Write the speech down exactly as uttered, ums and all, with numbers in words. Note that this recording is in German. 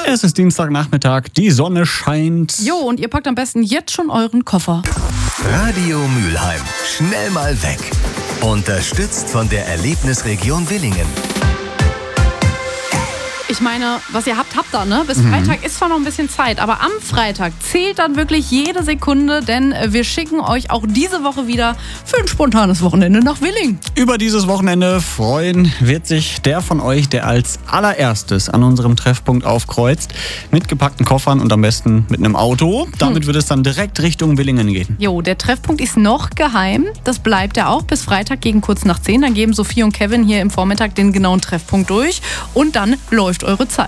Es ist Dienstagnachmittag, die Sonne scheint. Jo, und ihr packt am besten jetzt schon euren Koffer. Radio Mülheim. Schnell mal weg. Unterstützt von der Erlebnisregion Willingen. Ich meine, was ihr habt, habt ihr, ne? Bis Freitag ist zwar noch ein bisschen Zeit, aber am Freitag zählt dann wirklich jede Sekunde, denn wir schicken euch auch diese Woche wieder für ein spontanes Wochenende nach Willingen. Über dieses Wochenende freuen wird sich der von euch, der als allererstes an unserem Treffpunkt aufkreuzt, mit gepackten Koffern und am besten mit einem Auto. Damit hm. wird es dann direkt Richtung Willingen gehen. Jo, der Treffpunkt ist noch geheim. Das bleibt ja auch bis Freitag gegen kurz nach zehn. Dann geben Sophie und Kevin hier im Vormittag den genauen Treffpunkt durch und dann läuft eure Zeit.